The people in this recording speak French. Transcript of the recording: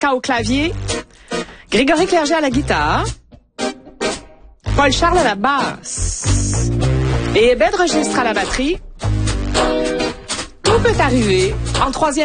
au clavier, Grégory Clerget à la guitare, Paul Charles à la basse et Ben Registre à la batterie. Tout peut arriver en troisième